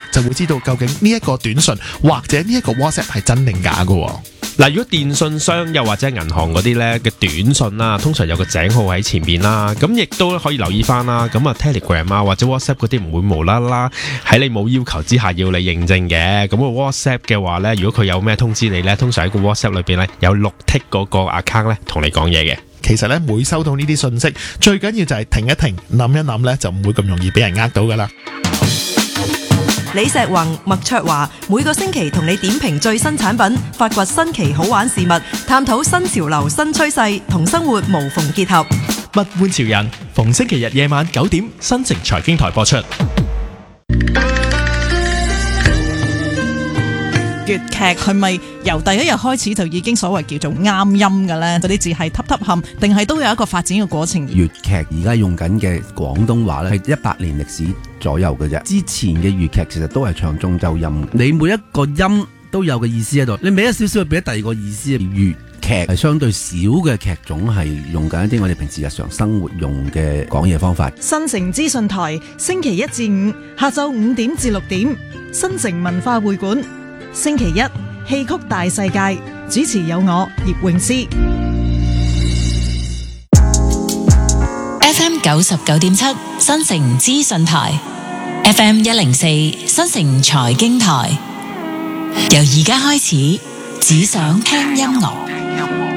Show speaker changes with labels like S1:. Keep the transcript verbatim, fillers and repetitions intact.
S1: 就會知道究竟呢一個短信或者呢一個 WhatsApp 係真定假㗎。
S2: 嗱，如果電信商又或者銀行嗰啲咧嘅短信啦，通常有個井號喺前邊啦，咁亦都可以留意翻啦。咁啊 Telegram 啊或者 WhatsApp 嗰啲唔會無啦啦喺你冇要求之下要你認證嘅。咁個 WhatsApp 嘅話咧，如果佢有咩通知你咧，通常喺個 WhatsApp 裏邊咧有綠剔嗰個 account 咧同你講嘢嘅。
S1: 其實咧，每收到呢啲信息，最緊要就係停一停，諗一諗咧，就唔會咁容易俾人呃到噶啦。
S3: 李石宏、麥卓華每個星期同你點評最新產品，發掘新奇好玩事物，探討新潮流、新趨勢，同生活無縫結合。
S4: 物玩潮人，逢星期日夜晚九點，新城財經台播出。
S5: 粵劇係咪由第一日開始就已經所謂叫做啱音嘅呢？嗰啲字係揼揼冚，定係都有一個發展嘅過程？
S6: 粵劇而家用緊嘅廣東話咧，係一百年歷史左右嘅啫。之前嘅粵劇其實都係唱中州音，你每一個音都有個意思喺度，你俾一少少，俾第二個意思。粵劇係相對少嘅劇種，係用緊一啲我哋平時日常生活用嘅講嘢方法。
S5: 新城資訊台星期一至五下晝五點至六點，新城文化會館。星期一戲曲大世界，主持有我葉詠詩。
S7: F M 九十九點七新城資訊台 ，F M 一零四新城財經台，由而家開始，只想聽音樂。